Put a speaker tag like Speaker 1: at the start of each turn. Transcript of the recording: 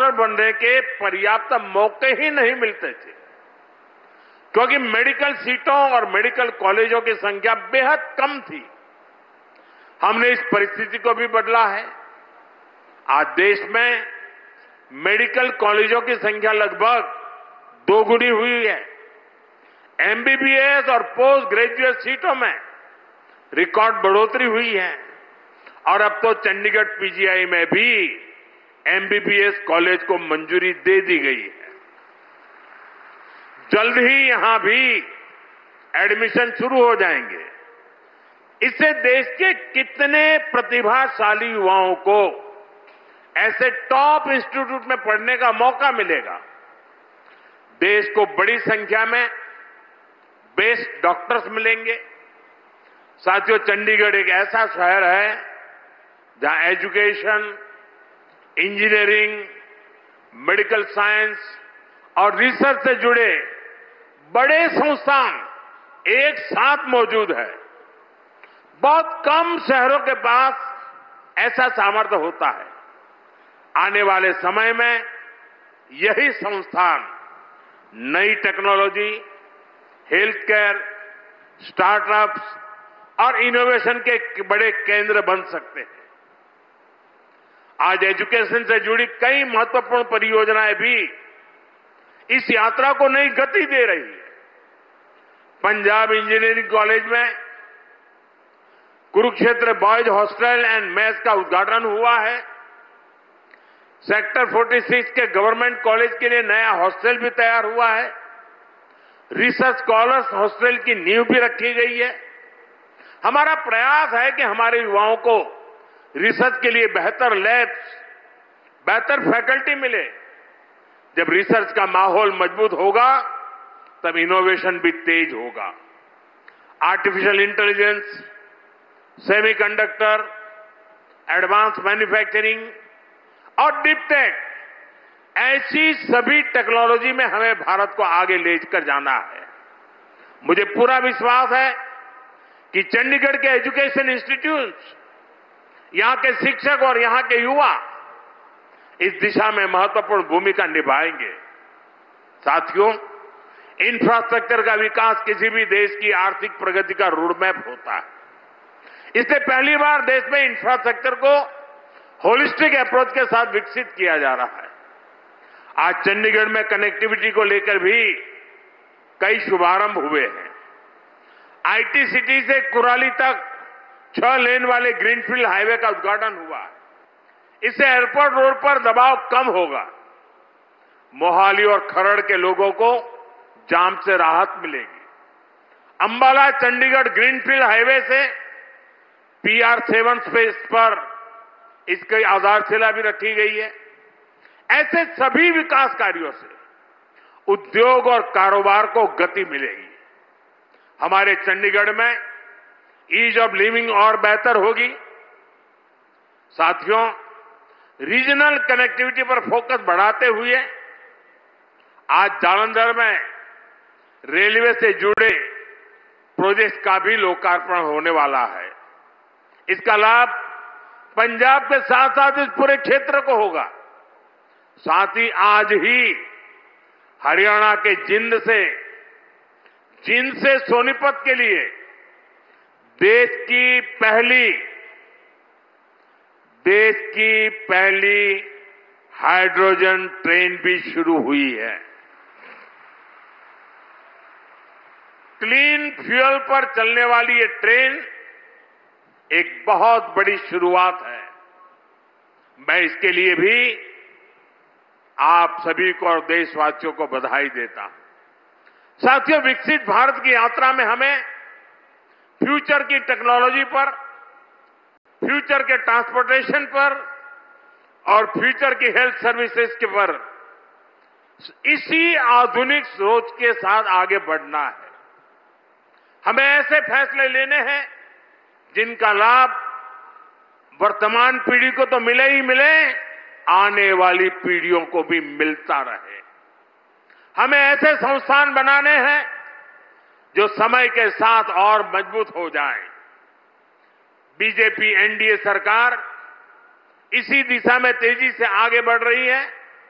Speaker 1: Doctor बनने के पर्याप्त मौके ही नहीं मिलते थे, क्योंकि मेडिकल सीटों और मेडिकल कॉलेजों की संख्या बेहद कम थी। हमने इस परिस्थिति को भी बदला है। आज देश में मेडिकल कॉलेजों की संख्या लगभग दोगुनी हुई है। एमबीबीएस और पोस्ट ग्रेजुएट सीटों में रिकॉर्ड बढ़ोतरी हुई है और अब तो चंडीगढ़ पीजीआई में भी एमबीबीएस कॉलेज को मंजूरी दे दी गई है। जल्द ही यहां भी एडमिशन शुरू हो जाएंगे। इससे देश के कितने प्रतिभाशाली युवाओं को ऐसे टॉप इंस्टीट्यूट में पढ़ने का मौका मिलेगा। देश को बड़ी संख्या में बेस्ट डॉक्टर्स मिलेंगे। साथियों, चंडीगढ़ एक ऐसा शहर है जहां एजुकेशन, इंजीनियरिंग, मेडिकल साइंस और रिसर्च से जुड़े बड़े संस्थान एक साथ मौजूद है। बहुत कम शहरों के पास ऐसा सामर्थ्य होता है। आने वाले समय में यही संस्थान नई टेक्नोलॉजी, हेल्थ केयर, स्टार्टअप्स और इनोवेशन के बड़े केंद्र बन सकते हैं। आज एजुकेशन से जुड़ी कई महत्वपूर्ण परियोजनाएं भी इस यात्रा को नई गति दे रही है। पंजाब इंजीनियरिंग कॉलेज में Kurukshetra boys hostel and mess का उद्घाटन हुआ है। सेक्टर 46 के गवर्नमेंट कॉलेज के लिए नया हॉस्टल भी तैयार हुआ है। रिसर्च स्कॉलर्स हॉस्टल की नींव भी रखी गई है। हमारा प्रयास है कि हमारे युवाओं को रिसर्च के लिए बेहतर लैब्स, बेहतर फैकल्टी मिले। जब रिसर्च का माहौल मजबूत होगा तब इनोवेशन भी तेज होगा। Artificial intelligence, semiconductor, advance manufacturing और डीप टेक, ऐसी सभी टेक्नोलॉजी में हमें भारत को आगे लेकर जाना है। मुझे पूरा विश्वास है कि चंडीगढ़ के एजुकेशन इंस्टीट्यूट्स, यहां के शिक्षक और यहां के युवा इस दिशा में महत्वपूर्ण भूमिका निभाएंगे। साथियों, इंफ्रास्ट्रक्चर का विकास किसी भी देश की आर्थिक प्रगति का रोडमैप होता है। इसलिए पहली बार देश में इंफ्रास्ट्रक्चर को होलिस्टिक अप्रोच के साथ विकसित किया जा रहा है। आज चंडीगढ़ में कनेक्टिविटी को लेकर भी कई शुभारंभ हुए हैं। आईटी सिटी से कुराली तक 6 लेन वाले ग्रीनफील्ड हाईवे का उद्घाटन हुआ। इससे एयरपोर्ट रोड पर दबाव कम होगा। मोहाली और खरड़ के लोगों को जाम से राहत मिलेगी। अंबाला चंडीगढ़ ग्रीनफील्ड हाईवे से PR7 स्पेस पर इसकी आधारशिला भी रखी गई है। ऐसे सभी विकास कार्यों से उद्योग और कारोबार को गति मिलेगी। हमारे चंडीगढ़ में ईज ऑफ लिविंग और बेहतर होगी। साथियों, रीजनल कनेक्टिविटी पर फोकस बढ़ाते हुए आज जालंधर में रेलवे से जुड़े प्रोजेक्ट का भी लोकार्पण होने वाला है। इसका लाभ पंजाब के साथ साथ इस पूरे क्षेत्र को होगा। साथ ही आज ही हरियाणा के जिंद से सोनीपत के लिए देश की पहली हाइड्रोजन ट्रेन भी शुरू हुई है। क्लीन फ्यूल पर चलने वाली ये ट्रेन एक बहुत बड़ी शुरुआत है। मैं इसके लिए भी आप सभी को और देशवासियों को बधाई देता हूं। साथियों, विकसित भारत की यात्रा में हमें फ्यूचर की टेक्नोलॉजी पर, फ्यूचर के ट्रांसपोर्टेशन पर और फ्यूचर की हेल्थ सर्विसेज के पर इसी आधुनिक सोच के साथ आगे बढ़ना है। हमें ऐसे फैसले लेने हैं जिनका लाभ वर्तमान पीढ़ी को तो मिले ही मिले, आने वाली पीढ़ियों को भी मिलता रहे। हमें ऐसे संस्थान बनाने हैं जो समय के साथ और मजबूत हो जाएं। बीजेपी एनडीए सरकार इसी दिशा में तेजी से आगे बढ़ रही है।